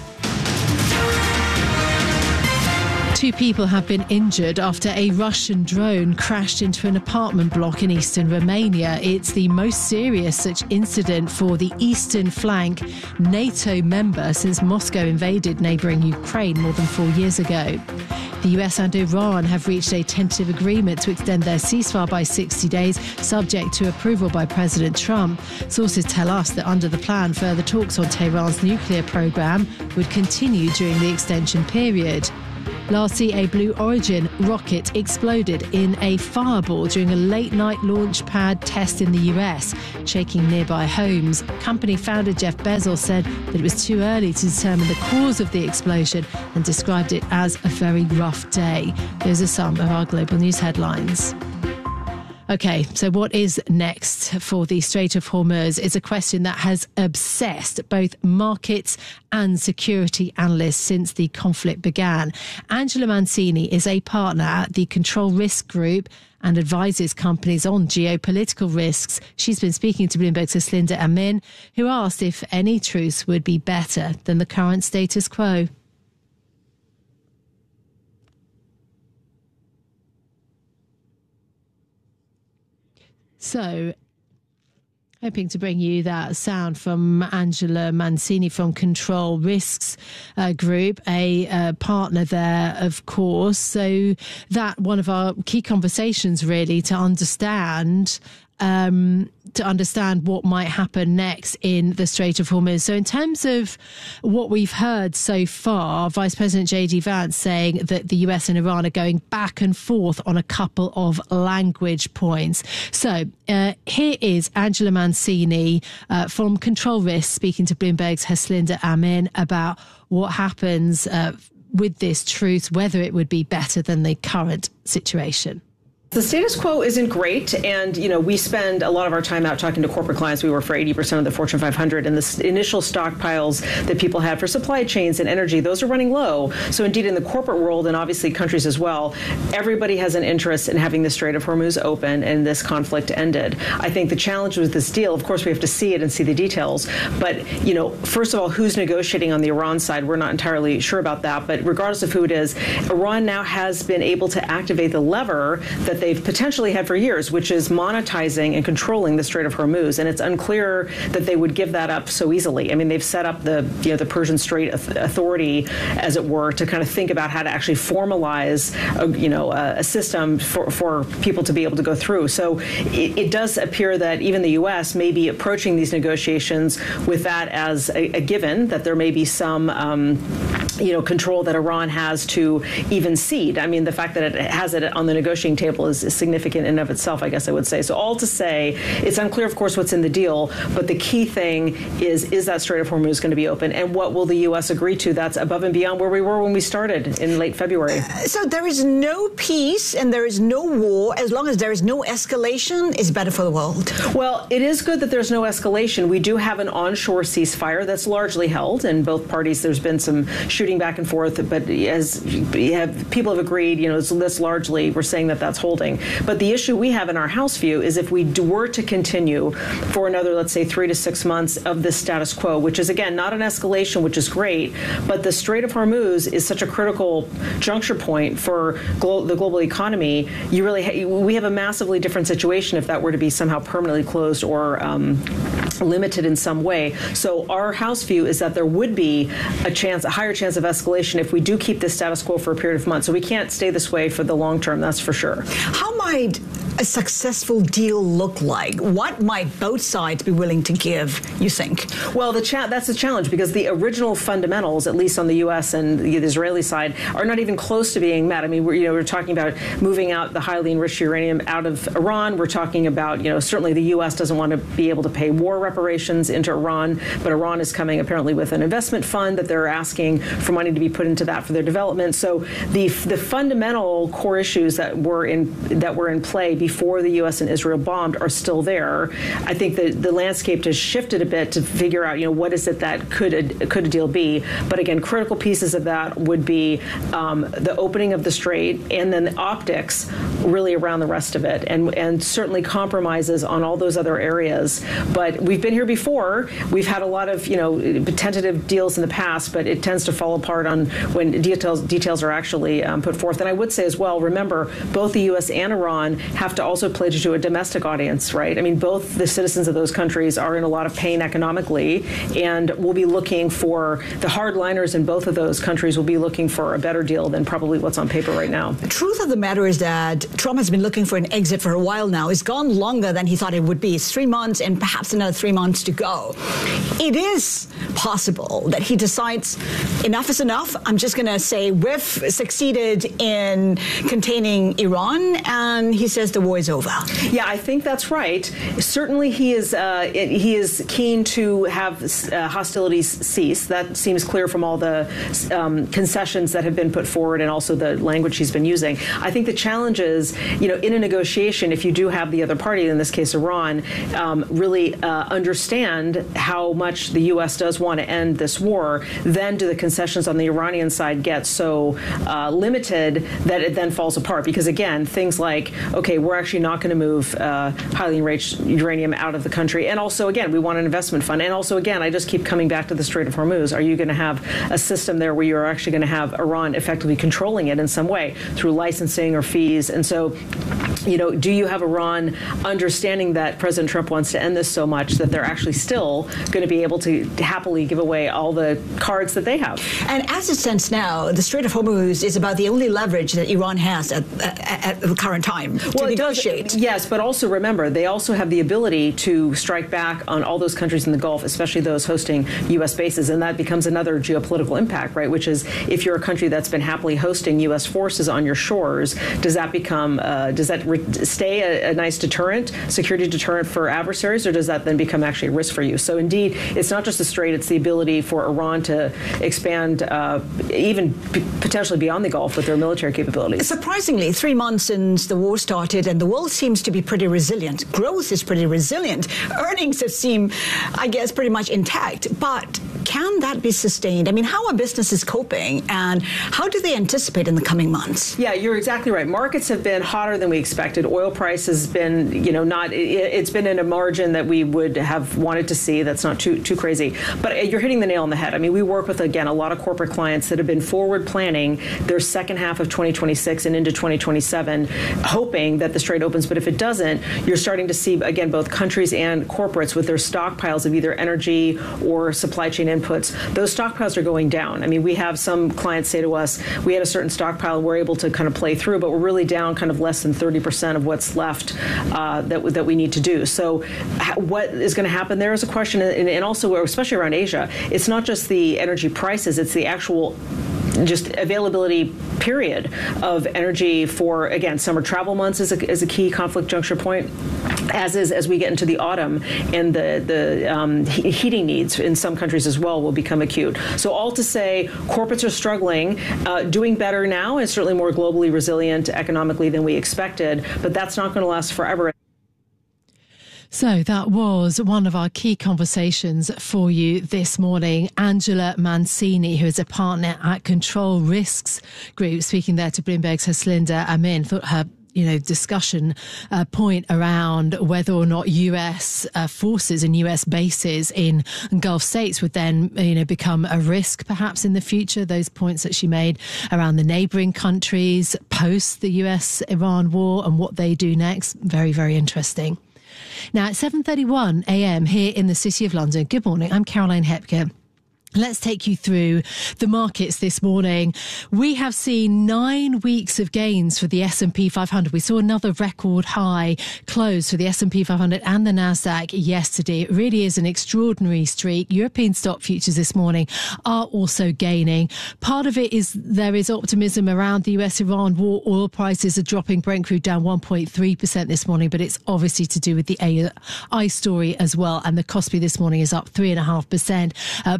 Speaker 1: 2 people have been injured after a Russian drone crashed into an apartment block in eastern Romania. It's the most serious such incident for the eastern flank NATO member since Moscow invaded neighbouring Ukraine more than 4 years ago. The US and Iran have reached a tentative agreement to extend their ceasefire by 60 days, subject to approval by President Trump. Sources tell us that under the plan, further talks on Tehran's nuclear program would continue during the extension period. Lastly, a Blue Origin rocket exploded in a fireball during a late-night launch pad test in the US, shaking nearby homes. Company founder Jeff Bezos said that it was too early to determine the cause of the explosion and described it as a very rough day. Those are some of our global news headlines. Okay, so what is next for the Strait of Hormuz? It's a question that has obsessed both markets and security analysts since the conflict began. Angela Mancini is a partner at the Control Risk Group and advises companies on geopolitical risks. She's been speaking to Bloomberg's Ceslinda Amin, who asked if any truce would be better than the current status quo. So, hoping to bring you that sound from Angela Mancini from Control Risks Group, a partner there, of course. So that one of our key conversations, really, to understand what might happen next in the Strait of Hormuz. So in terms of what we've heard so far, Vice President J.D. Vance saying that the US and Iran are going back and forth on a couple of language points. So here is Angela Mancini from Control Risk speaking to Bloomberg's Ceslinda Amin about what happens with this truce, whether it would be better than the current situation.
Speaker 19: The status quo isn't great, and we spend a lot of our time out talking to corporate clients. We work for 80% of the Fortune 500, and the initial stockpiles that people had for supply chains and energy, those are running low. So indeed, in the corporate world, and obviously countries as well, everybody has an interest in having the Strait of Hormuz open and this conflict ended. I think the challenge with this deal, of course, we have to see it and see the details. But first of all, who's negotiating on the Iran side? We're not entirely sure about that. But regardless of who it is, Iran now has been able to activate the lever that they've potentially had for years, which is monetizing and controlling the Strait of Hormuz. And it's unclear that they would give that up so easily. I mean, they've set up the Persian Strait Authority, as it were, to kind of think about how to actually formalize a system for people to be able to go through. So it does appear that even the U.S. may be approaching these negotiations with that as a given, that there may be some control that Iran has to even cede. I mean, the fact that it has it on the negotiating table is significant in and of itself, I guess I would say. So all to say, it's unclear, of course, what's in the deal, but the key thing is that Strait of Hormuz going to be open, and what will the U.S. agree to? That's above and beyond where we were when we started in late February.
Speaker 20: So there is no peace and there is no war. As long as there is no escalation, it's better for the world.
Speaker 19: Well, it is good that there's no escalation. We do have an onshore ceasefire that's largely held, and both parties, there's been some shooting back and forth, but as people have agreed, this largely, we're saying that that's holding. But the issue we have in our house view is if we were to continue for another, let's say, 3 to 6 months of this status quo, which is, again, not an escalation, which is great, but the Strait of Hormuz is such a critical juncture point for the global economy. We have a massively different situation if that were to be somehow permanently closed or limited in some way. So our house view is that there would be a higher chance of escalation if we do keep this status quo for a period of months. So we can't stay this way for the long term, that's for sure.
Speaker 20: How might a successful deal look like? What might both sides be willing to give, you think?
Speaker 19: Well, that's the challenge, because the original fundamentals, at least on the U.S. and the Israeli side, are not even close to being met. I mean, we're talking about moving out the highly enriched uranium out of Iran. We're talking about, certainly the U.S. doesn't want to be able to pay war reparations into Iran, but Iran is coming apparently with an investment fund that they're asking for money to be put into that for their development. So the fundamental core issues that were in play before the U.S. and Israel bombed are still there. I think that the landscape has shifted a bit to figure out, what is it that could a deal be? But again, critical pieces of that would be the opening of the strait and then the optics really around the rest of it, and certainly compromises on all those other areas. But we've been here before. We've had a lot of tentative deals in the past, but it tends to fall apart on when details are actually put forth. And I would say as well, remember, both the U.S. and Iran have to also pledge to a domestic audience, right? I mean, both the citizens of those countries are in a lot of pain economically, and we'll be looking for the hardliners in both of those countries will be looking for a better deal than probably what's on paper right now.
Speaker 20: The truth of the matter is that Trump has been looking for an exit for a while now. It's gone longer than he thought it would be. It's 3 months and perhaps another 3 months to go. It is possible that he decides enough is enough. I'm just going to say we've succeeded in containing Iran, and he says the war is over.
Speaker 19: Yeah, I think that's right. Certainly he is keen to have hostilities cease. That seems clear from all the concessions that have been put forward and also the language he's been using. I think the challenge is, in a negotiation, if you do have the other party, in this case Iran, really understand how much the U.S. does want to end this war, then do the concessions on the Iranian side get so limited that it then falls apart? Because again, things like, okay, we're actually not going to move highly enriched uranium out of the country. And also, again, we want an investment fund. And also, again, I just keep coming back to the Strait of Hormuz. Are you going to have a system there where you're actually going to have Iran effectively controlling it in some way through licensing or fees? And so, do you have Iran understanding that President Trump wants to end this so much that they're actually still going to be able to happily give away all the cards that they have?
Speaker 20: And as it stands now, the Strait of Hormuz is about the only leverage that Iran has at the current time to negotiate.
Speaker 19: Yes, but also remember, they also have the ability to strike back on all those countries in the Gulf, especially those hosting U.S. bases, and that becomes another geopolitical impact, right? Which is, if you're a country that's been happily hosting U.S. forces on your shores, does that become stay a nice deterrent, security deterrent for adversaries, or does that then become actually a risk for you? So indeed, it's not just the strait; it's the ability for Iran to expand even potentially beyond the Gulf with their military capabilities.
Speaker 20: Surprisingly, 3 months since the war started, and the world seems to be pretty resilient. Growth is pretty resilient. Earnings have seemed, I guess, pretty much intact. But can that be sustained? I mean, how are businesses coping, and how do they anticipate in the coming months?
Speaker 19: Yeah, you're exactly right. Markets have been hotter than we expected. Oil price has been, it's been in a margin that we would have wanted to see. That's not too crazy. But you're hitting the nail on the head. I mean, we work with, again, a lot of corporate clients that have been forward planning their second half of 2026 and into 2027, hoping that the strait opens. But if it doesn't, you're starting to see, again, both countries and corporates with their stockpiles of either energy or supply chain inputs. Those stockpiles are going down. I mean, we have some clients say to us, we had a certain stockpile and we're able to kind of play through, but we're really down kind of less than 30% of what's left that we need to do. So what is going to happen there is a question, and also, especially around Asia, it's not just the energy prices, it's the actual just availability period of energy for, again, summer travel months is a key conflict juncture point, as we get into the autumn, and the heating needs in some countries as well will become acute. So all to say, corporates are struggling, doing better now, and certainly more globally resilient economically than we expected, but that's not going to last forever.
Speaker 1: So that was one of our key conversations for you this morning. Angela Mancini, who is a partner at Control Risks Group, speaking there to Bloomberg's Haslinda Amin. Thought her discussion point around whether or not US forces and US bases in Gulf states would then become a risk perhaps in the future. Those points that she made around the neighbouring countries post the US-Iran war and what they do next. Very, very interesting. Now, at 7:31 a.m. here in the City of London. Good morning. I'm Caroline Hepker. Let's take you through the markets this morning. We have seen 9 weeks of gains for the S&P 500. We saw another record high close for the S&P 500 and the Nasdaq yesterday. It really is an extraordinary streak. European stock futures this morning are also gaining. Part of it is there is optimism around the US-Iran war. Oil prices are dropping. Brent crude down 1.3% this morning, but it's obviously to do with the AI story as well. And the Kospi this morning is up 3.5%. Bond yield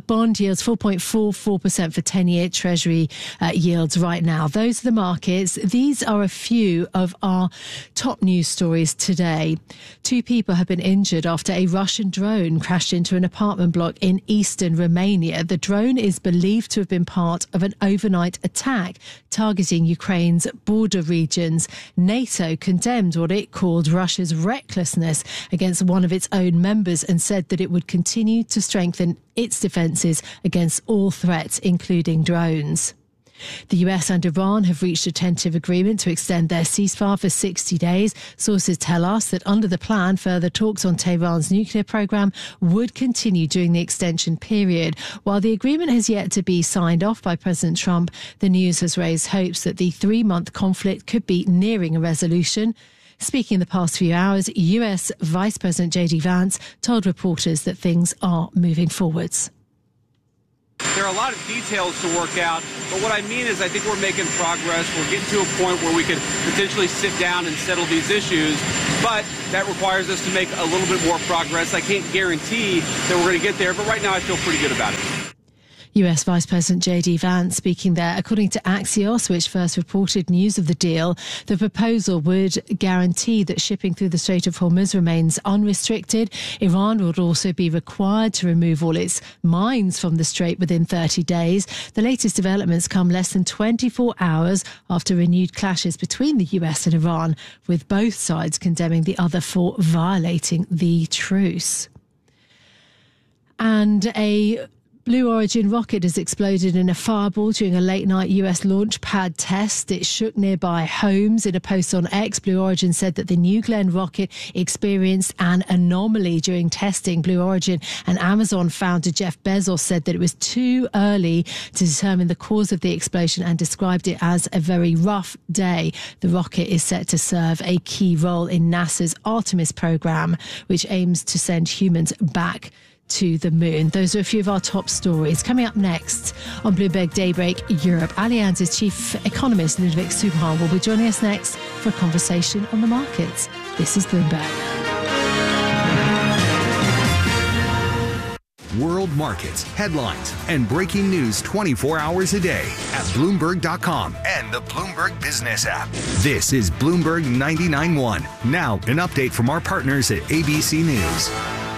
Speaker 1: yields 4.44% for 10-year Treasury yields right now. Those are the markets. These are a few of our top news stories today. 2 people have been injured after a Russian drone crashed into an apartment block in eastern Romania. The drone is believed to have been part of an overnight attack targeting Ukraine's border regions. NATO condemned what it called Russia's recklessness against one of its own members and said that it would continue to strengthen its defences against all threats, including drones. The US and Iran have reached a tentative agreement to extend their ceasefire for 60 days. Sources tell us that under the plan, further talks on Tehran's nuclear program would continue during the extension period. While the agreement has yet to be signed off by President Trump, the news has raised hopes that the 3-month conflict could be nearing a resolution. Speaking in the past few hours, US Vice President J.D. Vance told reporters that things are moving forwards.
Speaker 8: There are a lot of details to work out, but what I mean is I think we're making progress. We're getting to a point where we could potentially sit down and settle these issues, but that requires us to make a little bit more progress. I can't guarantee that we're going to get there, but right now I feel pretty good about it.
Speaker 1: US Vice President J.D. Vance speaking there. According to Axios, which first reported news of the deal, the proposal would guarantee that shipping through the Strait of Hormuz remains unrestricted. Iran would also be required to remove all its mines from the strait within 30 days. The latest developments come less than 24 hours after renewed clashes between the US and Iran, with both sides condemning the other for violating the truce. And a Blue Origin rocket has exploded in a fireball during a late-night US launch pad test. It shook nearby homes. In a post on X, Blue Origin said that the New Glenn rocket experienced an anomaly during testing. Blue Origin and Amazon founder Jeff Bezos said that it was too early to determine the cause of the explosion and described it as a very rough day. The rocket is set to serve a key role in NASA's Artemis program, which aims to send humans back to the moon. Those are a few of our top stories. Coming up next on Bloomberg Daybreak Europe, Allianz's chief economist Ludwig Subhan will be joining us next for a conversation on the markets. This is Bloomberg.
Speaker 3: World markets, headlines, and breaking news 24 hours a day at Bloomberg.com and the Bloomberg Business app. This is Bloomberg 99.1. Now, an update from our partners at ABC News.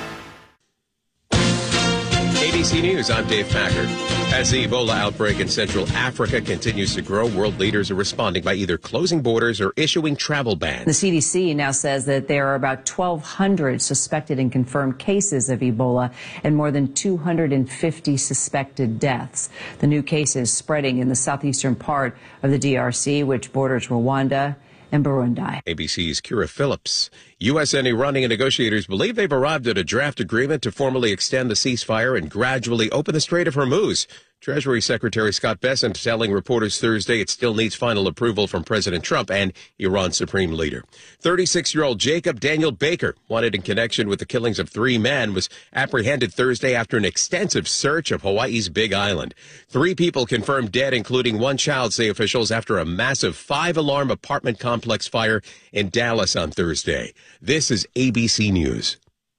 Speaker 21: ABC News, I'm Dave Packard. As the Ebola outbreak in Central Africa continues to grow, world leaders are responding by either closing borders or issuing travel bans.
Speaker 22: The CDC now says that there are about 1,200 suspected and confirmed cases of Ebola and more than 250 suspected deaths. The new cases spreading in the southeastern part of the DRC, which borders Rwanda and Burundi.
Speaker 21: ABC's Kira Phillips. U.S. and Iranian negotiators believe they've arrived at a draft agreement to formally extend the ceasefire and gradually open the Strait of Hormuz. Treasury Secretary Scott Bessent telling reporters Thursday it still needs final approval from President Trump and Iran's supreme leader. 36-year-old Jacob Daniel Baker, wanted in connection with the killings of 3 men, was apprehended Thursday after an extensive search of Hawaii's Big Island. 3 people confirmed dead, including 1 child, say officials, after a massive 5-alarm apartment complex fire in Dallas on Thursday. This is ABC News.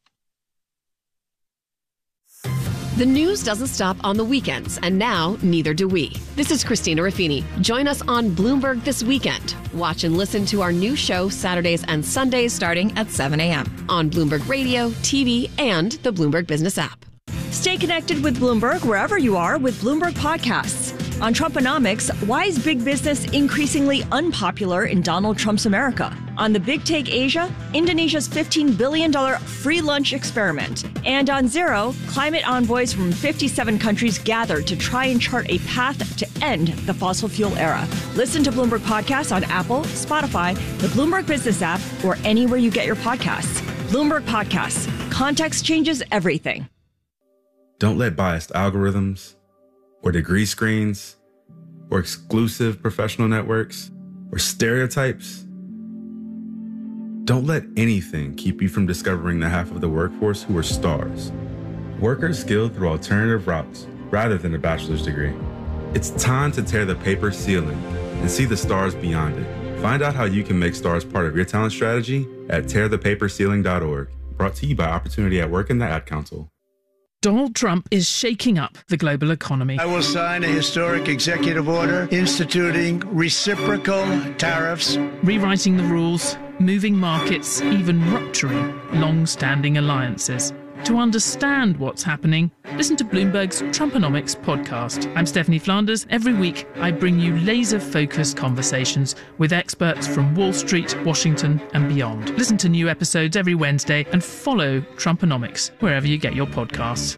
Speaker 23: The news doesn't stop on the weekends, and now neither do we. This is Christina Raffini. Join us on Bloomberg This Weekend. Watch and listen to our new show Saturdays and Sundays starting at 7 a.m. on Bloomberg Radio, TV, and the Bloomberg Business app.
Speaker 17: Stay connected with Bloomberg wherever you are with Bloomberg Podcasts. On Trumponomics, why is big business increasingly unpopular in Donald Trump's America? On The Big Take Asia, Indonesia's $15 billion free lunch experiment. And on Zero, climate envoys from 57 countries gathered to try and chart a path to end the fossil fuel era. Listen to Bloomberg Podcasts on Apple, Spotify, the Bloomberg Business app, or anywhere you get your podcasts. Bloomberg Podcasts. Context changes everything.
Speaker 24: Don't let biased algorithms or degree screens or exclusive professional networks or stereotypes. Don't let anything keep you from discovering the half of the workforce who are stars. Workers skilled through alternative routes rather than a bachelor's degree. It's time to tear the paper ceiling and see the stars beyond it. Find out how you can make stars part of your talent strategy at tearthepaperceiling.org. Brought to you by Opportunity at Work and the Ad Council.
Speaker 2: Donald Trump is shaking up the global economy.
Speaker 4: I will sign a historic executive order instituting reciprocal tariffs,
Speaker 2: rewriting the rules, moving markets, even rupturing long-standing alliances. To understand what's happening, listen to Bloomberg's Trumponomics podcast. I'm Stephanie Flanders. Every week, I bring you laser-focused conversations with experts from Wall Street, Washington, and beyond. Listen to new episodes every Wednesday and follow Trumponomics wherever you get your podcasts.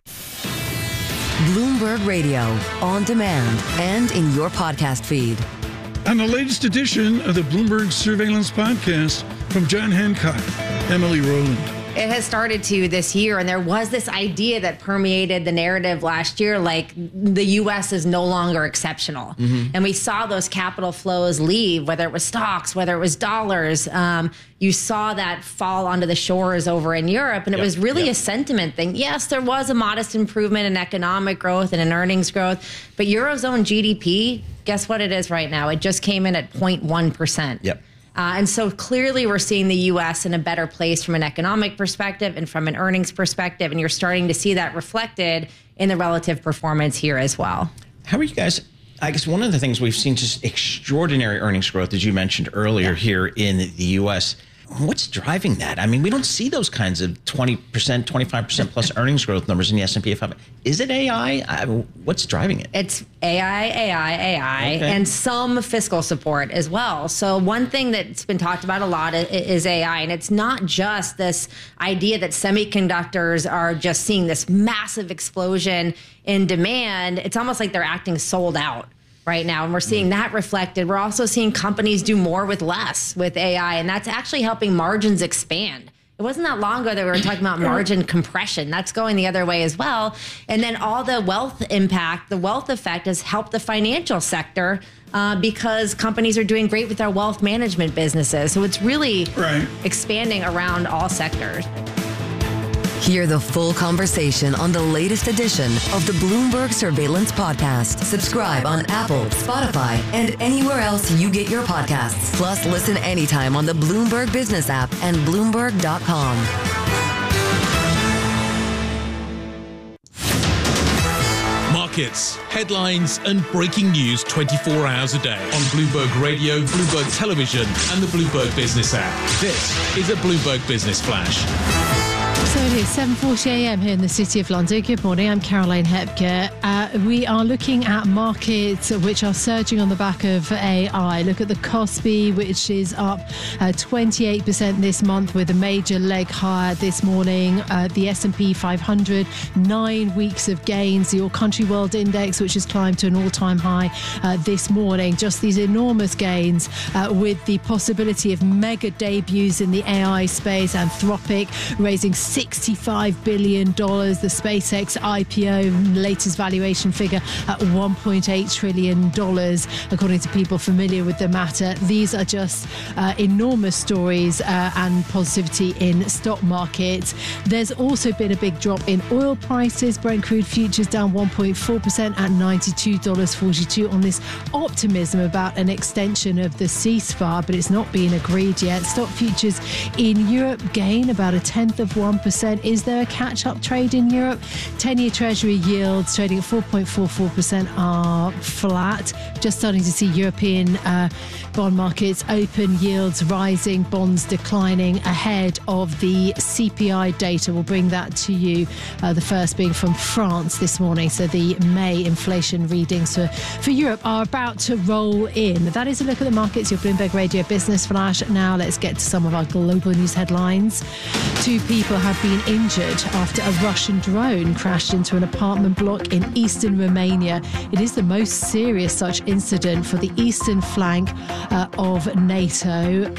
Speaker 15: Bloomberg Radio, on demand and in your podcast feed.
Speaker 5: On the latest edition of the Bloomberg Surveillance Podcast from John Hancock, Emily Rowland.
Speaker 6: It has started to this year, and there was this idea that permeated the narrative last year, like the U.S. is no longer exceptional. And we saw those capital flows leave, whether it was stocks, whether it was dollars. You saw that fall onto the shores over in Europe, and it was really a sentiment thing. Yes, there was a modest improvement in economic growth and in earnings growth, but Eurozone GDP, guess what it is right now? It just came in at 0.1%.
Speaker 25: Yep.
Speaker 6: And so clearly we're seeing the U.S. in a better place from an economic perspective and from an earnings perspective. And you're starting to see that reflected in the relative performance here as well.
Speaker 25: How are you guys? I guess one of the things we've seen just extraordinary earnings growth, as you mentioned earlier here in the U.S. What's driving that? I mean, we don't see those kinds of 20%, 25% plus earnings growth numbers in the S&P 500. Is it AI? What's driving it?
Speaker 6: It's AI, and some fiscal support as well. So one thing that's been talked about a lot is AI, and it's not just this idea that semiconductors are just seeing this massive explosion in demand. It's almost like they're acting sold out right now, and we're seeing that reflected. We're also seeing companies do more with less with AI, and that's actually helping margins expand. It wasn't that long ago that we were talking about margin compression. That's going the other way as well. And then all the wealth impact, the wealth effect has helped the financial sector because companies are doing great with their wealth management businesses. So it's really expanding around all sectors.
Speaker 15: Hear the full conversation on the latest edition of the Bloomberg Surveillance Podcast. Subscribe on Apple, Spotify, and anywhere else you get your podcasts. Plus, listen anytime on the Bloomberg Business app and Bloomberg.com.
Speaker 7: Markets, headlines, and breaking news 24 hours a day on Bloomberg Radio, Bloomberg Television, and the Bloomberg Business app. This is a Bloomberg Business Flash.
Speaker 1: So it is 7:40 a.m. here in the City of London. Good morning, I'm Caroline Hepker. We are looking at markets which are surging on the back of AI. Look at the Kospi, which is up 28% this month with a major leg higher this morning. The S&P 500, 9 weeks of gains. The All Country World Index, which has climbed to an all-time high this morning. Just these enormous gains with the possibility of mega debuts in the AI space. Anthropic raising $65 billion. The SpaceX IPO, latest valuation figure at $1.8 trillion, according to people familiar with the matter. These are just enormous stories and positivity in stock markets. There's also been a big drop in oil prices. Brent crude futures down 1.4% at $92.42 on this optimism about an extension of the ceasefire, but it's not been agreed yet. Stock futures in Europe gain about 0.1%. Is there a catch-up trade in Europe? 10-year Treasury yields trading at 4.44% are flat. Just starting to see European bond markets open, yields rising, bonds declining ahead of the CPI data. We'll bring that to you, the first being from France this morning. So the May inflation readings for Europe are about to roll in. That is a look at the markets, your Bloomberg Radio Business Flash. Now let's get to some of our global news headlines. 2 people have been injured after a Russian drone crashed into an apartment block in eastern Romania. It is the most serious such incident for the eastern flank of NATO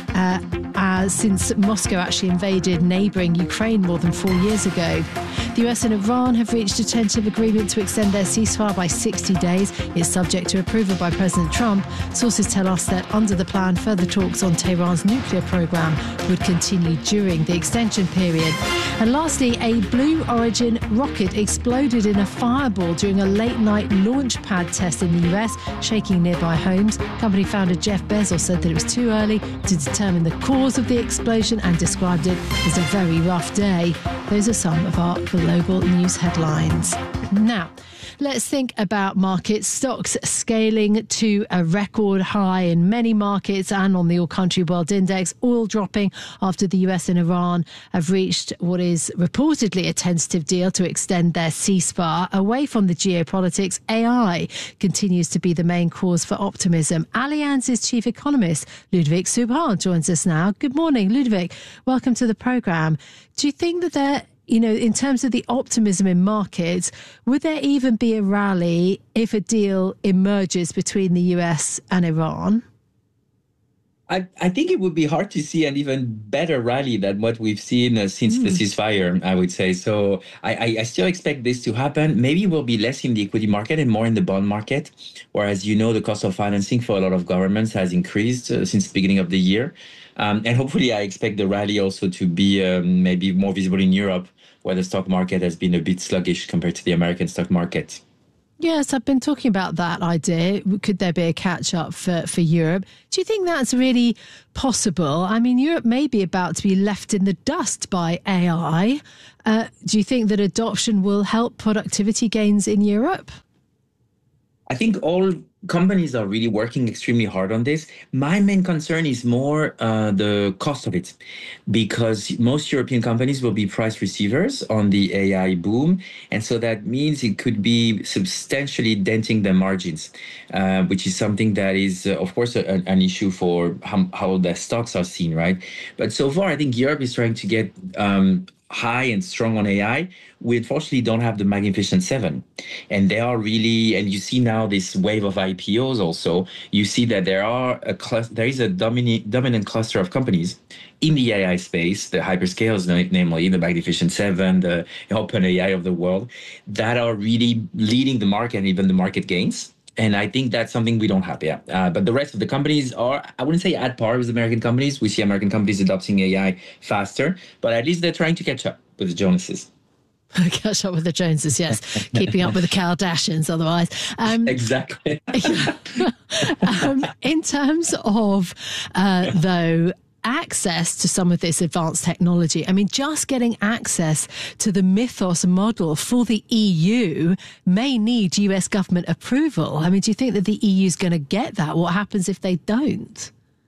Speaker 1: since Moscow actually invaded neighbouring Ukraine more than 4 years ago. The US and Iran have reached a tentative agreement to extend their ceasefire by 60 days. It's subject to approval by President Trump. Sources tell us that under the plan, further talks on Tehran's nuclear program would continue during the extension period. And lastly, a Blue Origin rocket exploded in a fireball during a late-night launch pad test in the US, shaking nearby homes. Company founder Jeff Bezos said that it was too early to determine the cause of the explosion and described it as a very rough day. Those are some of our global global news headlines. Now, let's think about markets. Stocks scaling to a record high in many markets and on the all-country world index. Oil dropping after the US and Iran have reached what is reportedly a tentative deal to extend their ceasefire. Away from the geopolitics, AI continues to be the main cause for optimism. Allianz's chief economist, Ludovic Subhan, joins us now. Good morning, Ludovic. Welcome to the programme. Do you think that in terms of the optimism in markets, would there even be a rally if a deal emerges between the US and Iran?
Speaker 9: I think it would be hard to see an even better rally than what we've seen since the ceasefire, I would say. So I still expect this to happen. Maybe it will be less in the equity market and more in the bond market, whereas, the cost of financing for a lot of governments has increased since the beginning of the year. And hopefully I expect the rally also to be maybe more visible in Europe, where the stock market has been a bit sluggish compared to the American stock market.
Speaker 1: Yes, I've been talking about that idea. Could there be a catch-up for Europe? Do you think that's really possible? I mean, Europe may be about to be left in the dust by AI. Do you think that adoption will help productivity gains in Europe?
Speaker 9: I think all companies are really working extremely hard on this. My main concern is more the cost of it, because most European companies will be price receivers on the AI boom. And so that means it could be substantially denting their margins, which is something that is, of course, an issue for how the stocks are seen, right? But so far, I think Europe is trying to get high and strong on AI. We unfortunately don't have the Magnificent Seven. And they are really, and you see now this wave of IPOs also, you see that there is a dominant cluster of companies in the AI space, the hyperscalers, namely the Magnificent Seven, the OpenAI of the world, that are really leading the market and even the market gains. And I think that's something we don't have yet. But the rest of the companies are, I wouldn't say at par with American companies. We see American companies adopting AI faster, but at least they're trying to catch up with the Joneses.
Speaker 1: Catch up with the Joneses, yes. Keeping up with the Kardashians otherwise.
Speaker 9: Exactly.
Speaker 1: In terms of, though, access to some of this advanced technology. I mean, just getting access to the Mythos model for the EU may need US government approval. I mean, do you think that the EU is going to get that? What happens if they don't?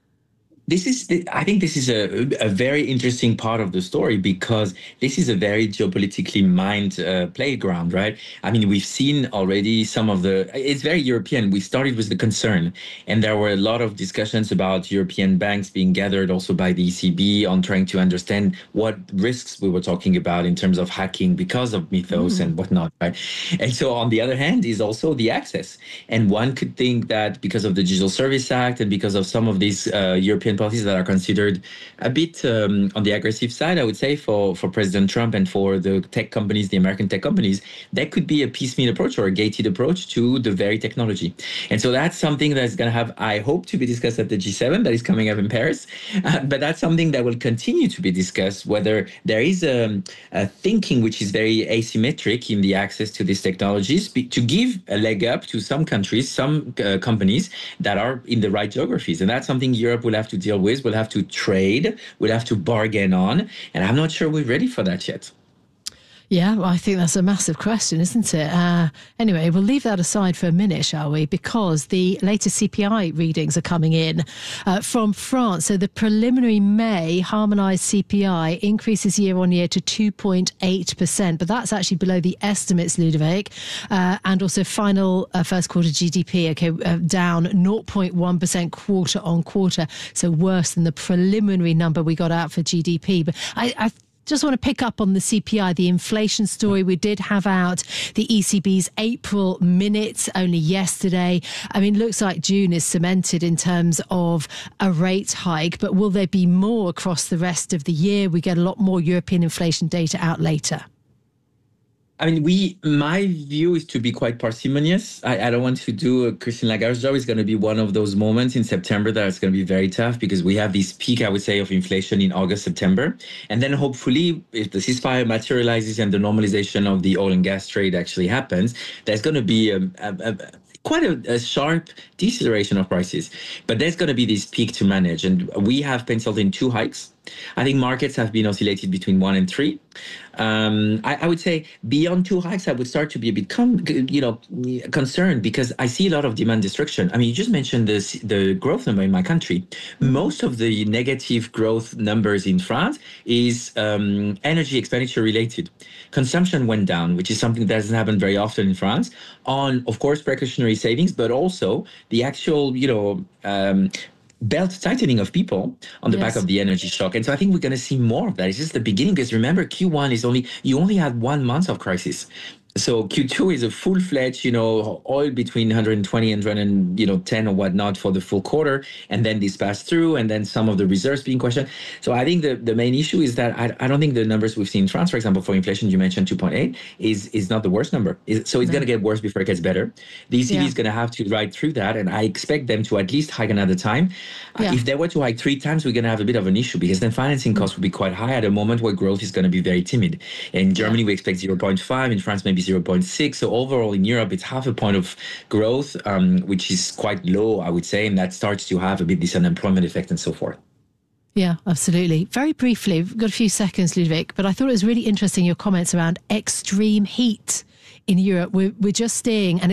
Speaker 9: I think this is a very interesting part of the story, because this is a very geopolitically mined playground, right? I mean, we've seen already it's very European. We started with the concern, and there were a lot of discussions about European banks being gathered also by the ECB on trying to understand what risks we were talking about in terms of hacking because of Mythos and whatnot, right? And so on the other hand is also the access. And one could think that because of the Digital Service Act and because of some of these European policies that are considered a bit on the aggressive side, I would say, for President Trump and for the tech companies, the American tech companies, that could be a piecemeal approach or a gated approach to the very technology. And so that's something that's going to have, I hope, to be discussed at the G7 that is coming up in Paris. But that's something that will continue to be discussed, whether there is a thinking which is very asymmetric in the access to these technologies to give a leg up to some countries, some companies that are in the right geographies. And that's something Europe will have to deal with. We'll have to trade. We'll have to bargain on. And I'm not sure we're ready for that yet.
Speaker 1: Yeah, well, I think that's a massive question, isn't it? Anyway, we'll leave that aside for a minute, shall we? Because the latest CPI readings are coming in from France. So the preliminary May harmonised CPI increases year on year to 2.8%. But that's actually below the estimates, Ludovic. And also final first quarter GDP, down 0.1% quarter on quarter. So worse than the preliminary number we got out for GDP. But I just want to pick up on the CPI, the inflation story. We did have out the ECB's April minutes only yesterday. I mean, looks like June is cemented in terms of a rate hike, but will there be more across the rest of the year? We get a lot more European inflation data out later.
Speaker 9: I mean, my view is to be quite parsimonious. I don't want to do Christine Lagarde's job. It's going to be one of those moments in September that is going to be very tough, because we have this peak, I would say, of inflation in August, September. And then hopefully, if the ceasefire materializes and the normalization of the oil and gas trade actually happens, there's going to be quite a sharp deceleration of prices. But there's going to be this peak to manage. And we have penciled in 2 hikes I think markets have been oscillated between 1 and 3. I would say beyond 2 hikes, I would start to be a bit concerned, because I see a lot of demand destruction. I mean, you just mentioned the growth number in my country. Most of the negative growth numbers in France is energy expenditure related. Consumption went down, which is something that doesn't happen very often in France, on, of course, precautionary savings, but also the actual, belt tightening of people on the back of the energy shock. And so I think we're going to see more of that. It's just the beginning, because remember, Q1 is you only had 1 month of crisis. So Q2 is a full-fledged, oil between 120 and 110 or whatnot for the full quarter, and then this passed through, and then some of the reserves being questioned. So I think the main issue is that I don't think the numbers we've seen in France, for example, for inflation, you mentioned 2.8, is not the worst number. So it's going to get worse before it gets better. The ECB is going to have to ride through that, and I expect them to at least hike another time. If they were to hike 3 times, we're going to have a bit of an issue, because then financing costs will be quite high at a moment where growth is going to be very timid. In Germany, we expect 0.5. In France, maybe 0.6. So overall in Europe, it's half a point of growth, which is quite low, I would say, and that starts to have a bit this unemployment effect and so forth.
Speaker 1: Yeah, absolutely. Very briefly, we've got a few seconds, Ludovic, but I thought it was really interesting, your comments around extreme heat in Europe. We're just seeing, and